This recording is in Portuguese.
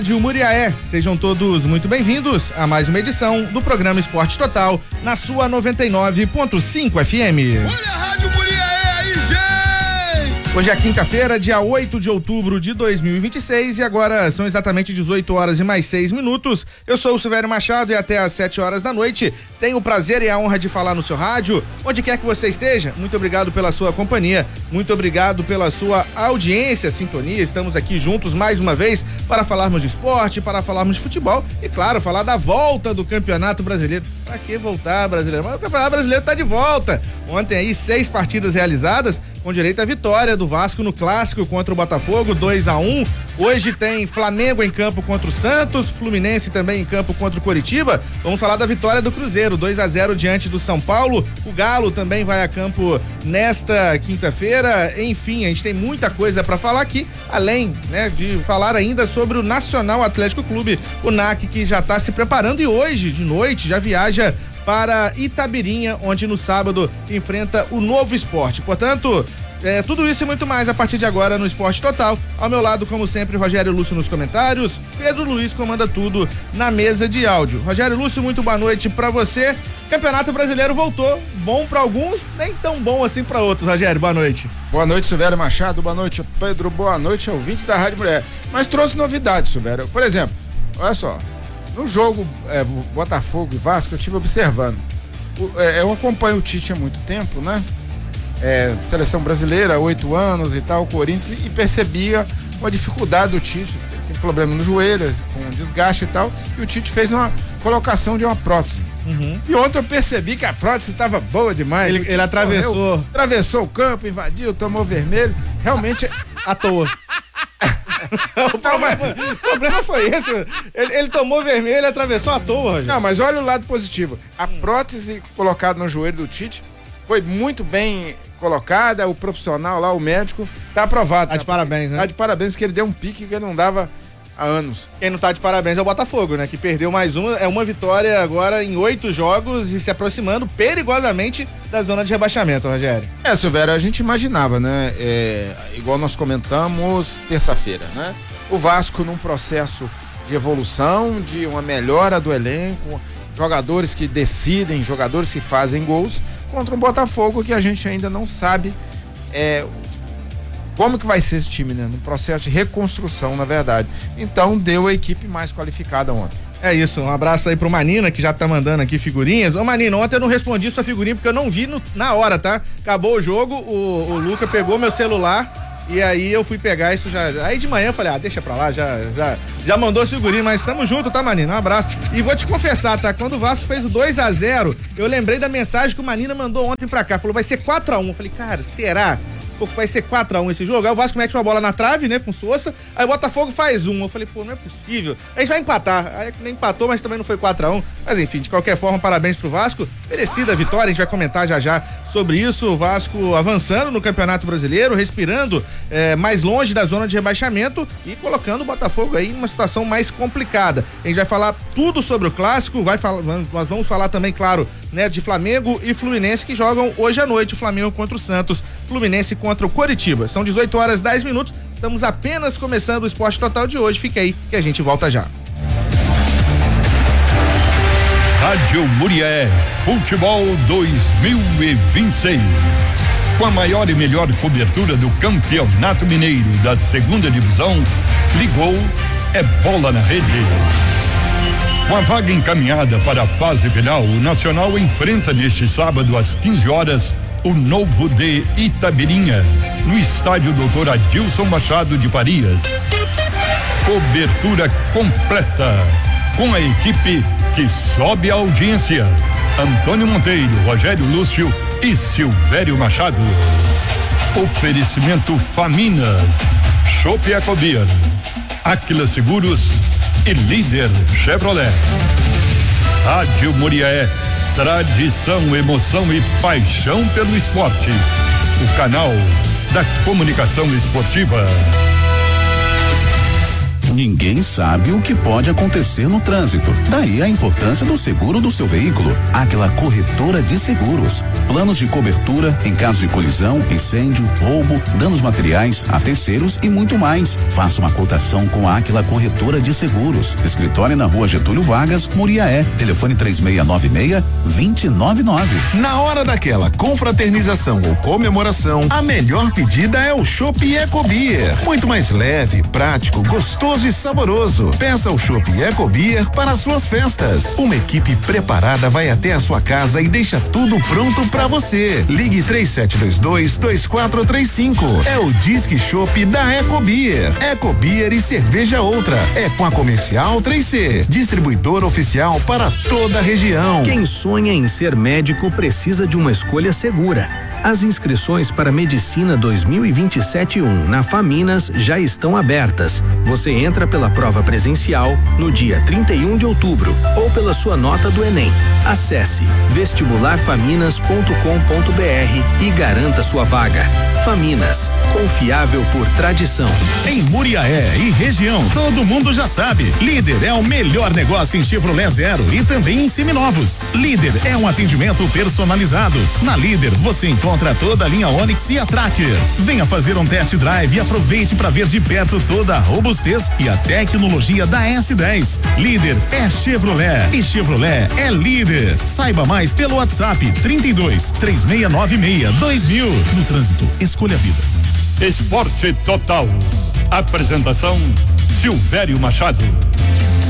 Rádio Muriaé, sejam todos muito bem-vindos a mais uma edição do programa Esporte Total na sua 99.5 FM. Olha a Rádio Muriaé aí, gente! Hoje é quinta-feira, dia 8 de outubro de 2026 e agora são exatamente 18 horas e mais 6 minutos. Eu sou o Silvério Machado e até às 7 horas da noite tenho o prazer e a honra de falar no seu rádio, onde quer que você esteja. Muito obrigado pela sua companhia, muito obrigado pela sua audiência, sintonia. Estamos aqui juntos mais uma vez para falarmos de esporte, para falarmos de futebol e, claro, falar da volta do Campeonato Brasileiro. Pra que voltar, brasileiro? Mas o Campeonato Brasileiro tá de volta. Ontem aí 6 partidas realizadas com direito à vitória do Vasco no clássico contra o Botafogo, 2-1. Hoje tem Flamengo em campo contra o Santos, Fluminense também em campo contra o Coritiba. Vamos falar da vitória do Cruzeiro, 2-0 diante do São Paulo. O Galo também vai a campo nesta quinta-feira. Enfim, a gente tem muita coisa para falar aqui, além, né, de falar ainda sobre o Nacional Atlético Clube, o NAC, que já está se preparando e hoje de noite já viaja para Itabirinha, onde no sábado enfrenta o Novo Esporte. Portanto, tudo isso e muito mais a partir de agora no Esporte Total. Ao meu lado, como sempre, Rogério Lúcio nos comentários, Pedro Luiz comanda tudo na mesa de áudio. Rogério Lúcio, muito boa noite pra você. Campeonato Brasileiro voltou, bom pra alguns, nem tão bom assim pra outros. Rogério, boa noite. Boa noite, Silvério Machado, boa noite, Pedro, boa noite, ouvinte da Rádio Mulher. Mas trouxe novidades, Silvério. Por exemplo, olha só, no jogo Botafogo e Vasco, eu estive observando. Eu acompanho o Tite há muito tempo, né? Seleção brasileira, 8 anos e tal, Corinthians, e percebia uma dificuldade do Tite. Tem problema no joelho, com desgaste e tal, e o Tite fez uma colocação de uma prótese. Uhum. E ontem eu percebi que a prótese estava boa demais. Ele atravessou o campo, invadiu, tomou vermelho, realmente à toa. O problema foi esse. Ele tomou vermelho e atravessou à toa, Rogério. Não, mas olha o lado positivo. A prótese colocada no joelho do Tite foi muito bem colocada. O profissional lá, o médico, tá aprovado. Tá de parabéns, né? Tá de parabéns, porque ele deu um pique que ele não dava há anos. Quem não tá de parabéns é o Botafogo, né? Que perdeu mais uma. É uma vitória agora em 8 jogos e se aproximando perigosamente da zona de rebaixamento, Rogério. Silvério, a gente imaginava, né? Igual nós comentamos terça-feira, né? O Vasco num processo de evolução, de uma melhora do elenco, jogadores que decidem, jogadores que fazem gols, contra um Botafogo que a gente ainda não sabe como que vai ser esse time, né? No processo de reconstrução, na verdade. Então deu a equipe mais qualificada ontem. É isso, um abraço aí pro Manina, que já tá mandando aqui figurinhas. Ô Manina, ontem eu não respondi sua figurinha porque eu não vi na hora, tá? Acabou o jogo, o Luca pegou meu celular e aí eu fui pegar isso já. Aí de manhã eu falei, deixa pra lá, já mandou figurinha, mas tamo junto, tá, Manina? Um abraço. E vou te confessar, tá? Quando o Vasco fez o 2-0, eu lembrei da mensagem que o Manina mandou ontem pra cá. Falou, vai ser 4-1. Eu falei, cara, será? Vai ser 4-1 esse jogo. Aí o Vasco mete uma bola na trave, né, com Sousa. Aí o Botafogo faz 1. Eu falei, não é possível. A gente vai empatar. Aí nem empatou, mas também não foi 4-1. Mas enfim, de qualquer forma, parabéns pro Vasco. Merecida a vitória, a gente vai comentar já sobre isso. O Vasco avançando no Campeonato Brasileiro, respirando mais longe da zona de rebaixamento e colocando o Botafogo aí em uma situação mais complicada. A gente vai falar tudo sobre o clássico, nós vamos falar também, claro, né, de Flamengo e Fluminense que jogam hoje à noite, o Flamengo contra o Santos, Fluminense contra o Coritiba. São 18 horas 10 minutos, estamos apenas começando o Esporte Total de hoje. Fique aí que a gente volta já. Rádio Muriaé, Futebol 2026. Com a maior e melhor cobertura do Campeonato Mineiro da segunda divisão, ligou, é bola na rede. Com a vaga encaminhada para a fase final, o Nacional enfrenta neste sábado às 15 horas o Novo de Itabirinha, no estádio Dr. Adilson Machado de Farias. Cobertura completa, com a equipe que sobe a audiência: Antônio Monteiro, Rogério Lúcio e Silvério Machado. Oferecimento Faminas, Chopp Ecobir, Áquila Seguros e Líder Chevrolet. Rádio Muriaé, tradição, emoção e paixão pelo esporte. O canal da comunicação esportiva. Ninguém sabe o que pode acontecer no trânsito. Daí a importância do seguro do seu veículo. Áquila Corretora de Seguros. Planos de cobertura em caso de colisão, incêndio, roubo, danos materiais a terceiros e muito mais. Faça uma cotação com a Áquila Corretora de Seguros. Escritório na Rua Getúlio Vargas, Muriaé. Telefone 3696-299. Na hora daquela confraternização ou comemoração, a melhor pedida é o Chopp Ecobeer. Muito mais leve, prático, gostoso e saboroso. Peça o Chopp Ecobeer para suas festas. Uma equipe preparada vai até a sua casa e deixa tudo pronto para você. Ligue 3722-2435. É o Disque Chopp da Ecobeer. Ecobeer e cerveja outra. É com a Comercial 3C, distribuidor oficial para toda a região. Quem sonha em ser médico precisa de uma escolha segura. As inscrições para Medicina 2027-1 na Faminas já estão abertas. Você entra pela prova presencial no dia 31 de outubro ou pela sua nota do Enem. Acesse vestibularfaminas.com.br e garanta sua vaga. Faminas, confiável por tradição. Em Muriaé e região, todo mundo já sabe. Líder é o melhor negócio em Chevrolet Zero e também em seminovos. Líder é um atendimento personalizado. Na Líder você encontra toda a linha Onix e a Tracker. Venha fazer um test drive e aproveite para ver de perto toda a robustez e a tecnologia da S10. Líder é Chevrolet e Chevrolet é líder. Saiba mais pelo WhatsApp 32-3696-2000. No trânsito, escolha a vida. Esporte Total. Apresentação Silvério Machado.